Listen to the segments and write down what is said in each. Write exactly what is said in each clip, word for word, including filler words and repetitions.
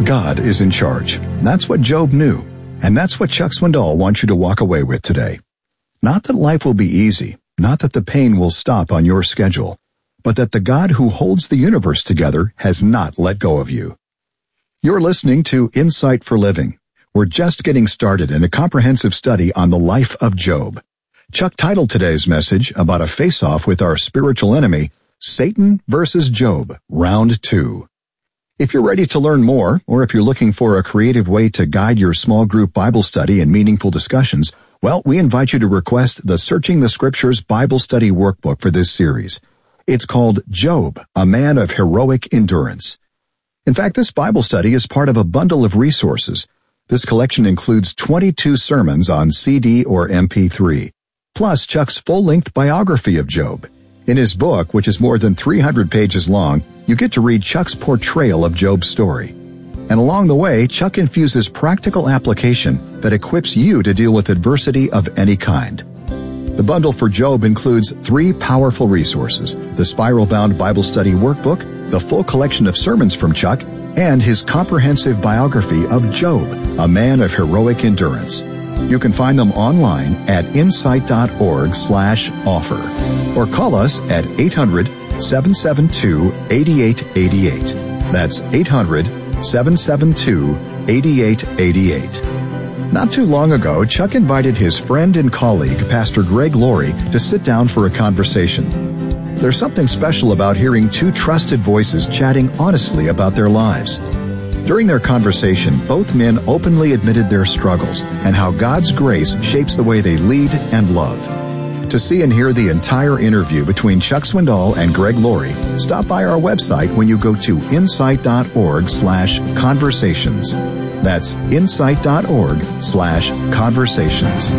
God is in charge. That's what Job knew, and that's what Chuck Swindoll wants you to walk away with today. Not that life will be easy, not that the pain will stop on your schedule, but that the God who holds the universe together has not let go of you. You're listening to Insight for Living. We're just getting started in a comprehensive study on the life of Job. Chuck titled today's message about a face-off with our spiritual enemy, Satan versus Job, Round two. If you're ready to learn more, or if you're looking for a creative way to guide your small group Bible study and meaningful discussions, well, we invite you to request the Searching the Scriptures Bible Study Workbook for this series. It's called Job, a Man of Heroic Endurance. In fact, this Bible study is part of a bundle of resources. This collection includes twenty-two sermons on C D or M P three, plus Chuck's full-length biography of Job. In his book, which is more than three hundred pages long, you get to read Chuck's portrayal of Job's story. And along the way, Chuck infuses practical application that equips you to deal with adversity of any kind. The bundle for Job includes three powerful resources: the spiral-bound Bible study workbook, the full collection of sermons from Chuck, and his comprehensive biography of Job, a man of heroic endurance. You can find them online at insight.org slash offer or call us at eight hundred, seven seven two, eight eight eight eight. That's eight hundred, seven seven two, eight eight eight eight. Not too long ago, Chuck invited his friend and colleague, Pastor Greg Laurie, to sit down for a conversation. There's something special about hearing two trusted voices chatting honestly about their lives. During their conversation, both men openly admitted their struggles and how God's grace shapes the way they lead and love. To see and hear the entire interview between Chuck Swindoll and Greg Laurie, stop by our website when you go to insight.org slash conversations. That's insight.org slash conversations.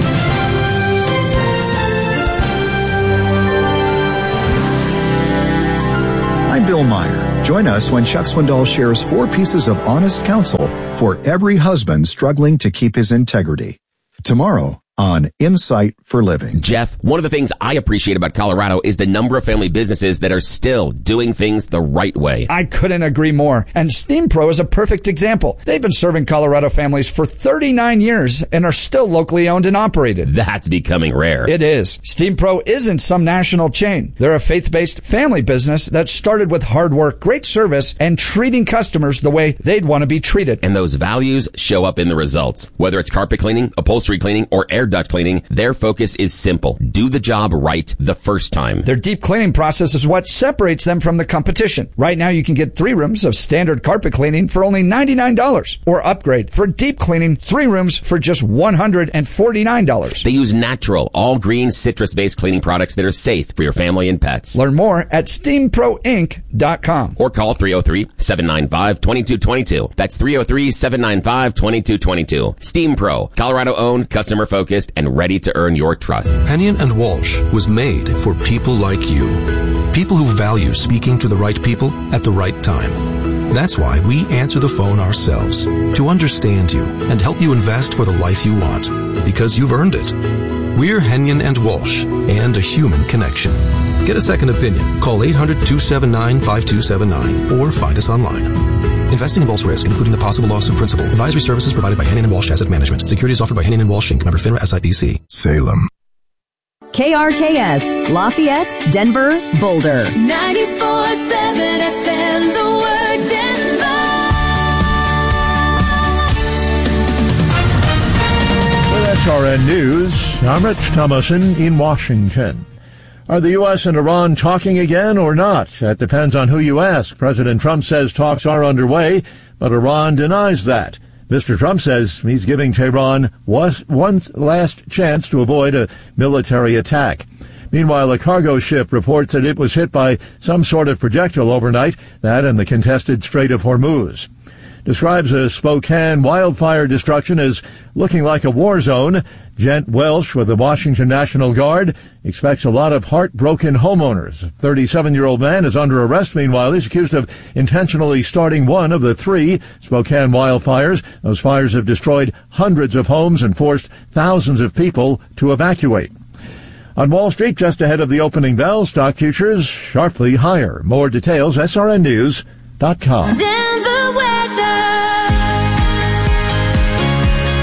I'm Bill Meyer. Join us when Chuck Swindoll shares four pieces of honest counsel for every husband struggling to keep his integrity. Tomorrow on Insight for Living. Jeff, one of the things I appreciate about Colorado is the number of family businesses that are still doing things the right way. I couldn't agree more. And SteamPro is a perfect example. They've been serving Colorado families for thirty-nine years and are still locally owned and operated. That's becoming rare. It is. SteamPro isn't some national chain. They're a faith-based family business that started with hard work, great service, and treating customers the way they'd want to be treated. And those values show up in the results. Whether it's carpet cleaning, upholstery cleaning, or air duct cleaning, their focus is simple. Do the job right the first time. Their deep cleaning process is what separates them from the competition. Right now, you can get three rooms of standard carpet cleaning for only ninety-nine dollars, or upgrade for deep cleaning three rooms for just one hundred forty-nine dollars. They use natural, all-green, citrus-based cleaning products that are safe for your family and pets. Learn more at steam pro inc dot com. Or call three oh three, seven nine five, two two two two. That's three oh three, seven nine five, two two two two. Steam Pro, Colorado-owned, customer-focused, and ready to earn your trust. Hennion and Walsh was made for people like you. People who value speaking to the right people at the right time. That's why we answer the phone ourselves, to understand you and help you invest for the life you want, because you've earned it. We're Hennion and Walsh, and a human connection. Get a second opinion. Call eight hundred, two seven nine, five two seven nine or find us online. Investing involves risk, including the possible loss of principal. Advisory services provided by Hennion and Walsh Asset Management. Securities offered by Hennion and Walsh, Incorporated. Member FINRA S I P C. Salem. K R K S, Lafayette, Denver, Boulder. ninety-four seven F M, the word Denver. With S R N News, I'm Rich Thomason in Washington. Are the U S and Iran talking again or not? That depends on who you ask. President Trump says talks are underway, but Iran denies that. Mister Trump says he's giving Tehran one last chance to avoid a military attack. Meanwhile, a cargo ship reports that it was hit by some sort of projectile overnight, that in the contested Strait of Hormuz. Describes a Spokane wildfire destruction as looking like a war zone. Gent Welsh with the Washington National Guard expects a lot of heartbroken homeowners. A thirty-seven-year-old man is under arrest. Meanwhile, he's accused of intentionally starting one of the three Spokane wildfires. Those fires have destroyed hundreds of homes and forced thousands of people to evacuate. On Wall Street, just ahead of the opening bell, stock futures sharply higher. More details, S R N News dot com. Denver weather.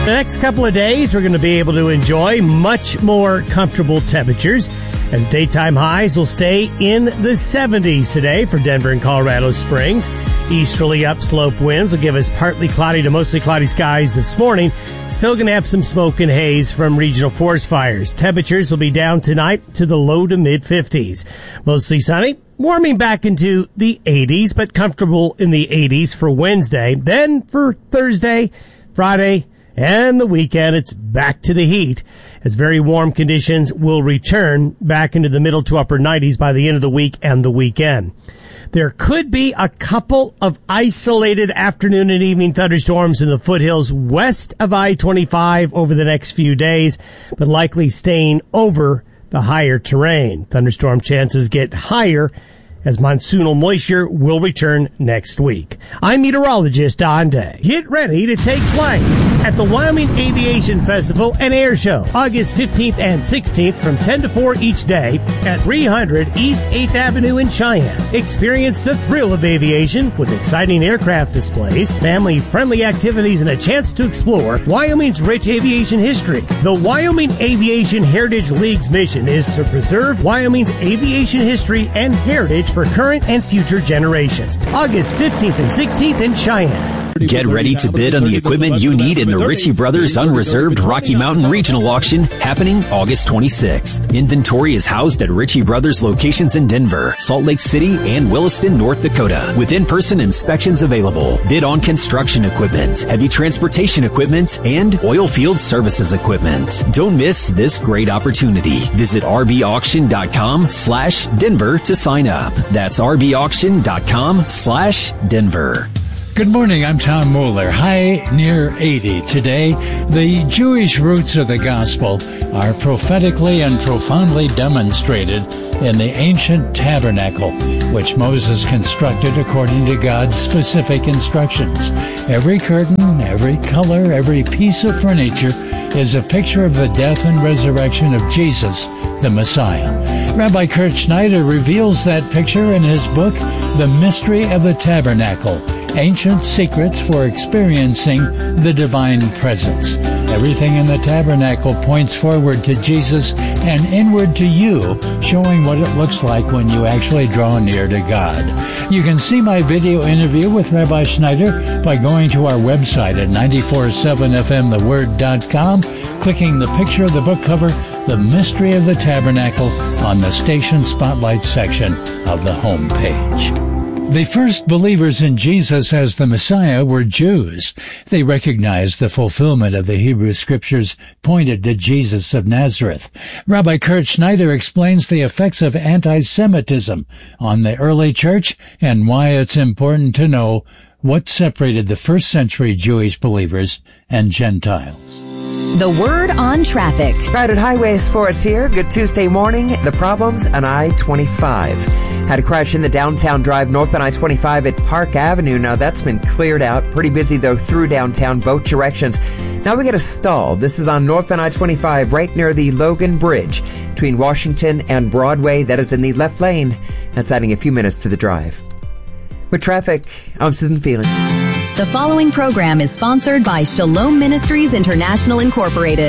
The next couple of days, we're going to be able to enjoy much more comfortable temperatures as daytime highs will stay in the seventies today for Denver and Colorado Springs. Easterly upslope winds will give us partly cloudy to mostly cloudy skies this morning. Still going to have some smoke and haze from regional forest fires. Temperatures will be down tonight to the low to mid fifties. Mostly sunny, warming back into the eighties, but comfortable in the eighties for Wednesday. Then for Thursday, Friday, and the weekend, it's back to the heat as very warm conditions will return back into the middle to upper nineties by the end of the week and the weekend. There could be a couple of isolated afternoon and evening thunderstorms in the foothills west of I twenty-five over the next few days, but likely staying over the higher terrain. Thunderstorm chances get higher as monsoonal moisture will return next week. I'm meteorologist Don Day. Get ready to take flight at the Wyoming Aviation Festival and Air Show, August fifteenth and sixteenth from ten to four each day at three hundred East eighth Avenue in Cheyenne. Experience the thrill of aviation with exciting aircraft displays, family-friendly activities, and a chance to explore Wyoming's rich aviation history. The Wyoming Aviation Heritage League's mission is to preserve Wyoming's aviation history and heritage for current and future generations. August fifteenth and sixteenth in Cheyenne. Get ready to bid on the equipment you need in the Ritchie Brothers Unreserved Rocky Mountain Regional Auction happening August twenty-sixth. Inventory is housed at Ritchie Brothers locations in Denver, Salt Lake City, and Williston, North Dakota, with in-person inspections available. Bid on construction equipment, heavy transportation equipment, and oil field services equipment. Don't miss this great opportunity. Visit rbauction.com slash Denver to sign up. That's rbauction.com slash Denver. Good morning, I'm Tom Moeller. High near eighty. Today, the Jewish roots of the gospel are prophetically and profoundly demonstrated in the ancient tabernacle, which Moses constructed according to God's specific instructions. Every curtain, every color, every piece of furniture is a picture of the death and resurrection of Jesus, the Messiah. Rabbi Kurt Schneider reveals that picture in his book, The Mystery of the Tabernacle, Ancient Secrets for Experiencing the Divine Presence. Everything in the tabernacle points forward to Jesus and inward to you, showing what it looks like when you actually draw near to God. You can see my video interview with Rabbi Schneider by going to our website at nine four seven f m the word dot com, clicking the picture of the book cover, The Mystery of the Tabernacle, on the Station Spotlight section of the home page. The first believers in Jesus as the Messiah were Jews. They recognized the fulfillment of the Hebrew Scriptures pointed to Jesus of Nazareth. Rabbi Kurt Schneider explains the effects of anti-Semitism on the early church and why it's important to know what separated the first century Jewish believers and Gentiles. The word on traffic. Crowded highways for us here. Good Tuesday morning. The problems on I twenty-five. Had a crash in the downtown drive north on I twenty-five at Park Avenue. Now that's been cleared out. Pretty busy though through downtown both directions. Now we get a stall. This is on north on I twenty-five right near the Logan Bridge between Washington and Broadway. That is in the left lane. That's adding a few minutes to the drive. With traffic, I'm Susan Phelan. The following program is sponsored by Shalom Ministries International Incorporated.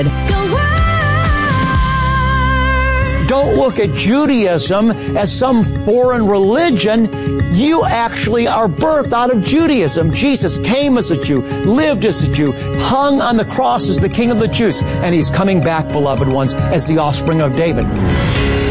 Don't look at Judaism as some foreign religion. You actually are birthed out of Judaism. Jesus came as a Jew, lived as a Jew, hung on the cross as the King of the Jews, and He's coming back, beloved ones, as the offspring of David.